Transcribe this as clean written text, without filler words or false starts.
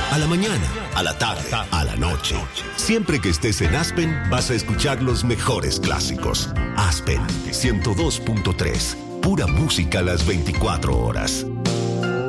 A la mañana, a la tarde, a la noche. Siempre que estés en Aspen, vas a escuchar los mejores clásicos. Aspen 102.3. Pura música a las 24 horas.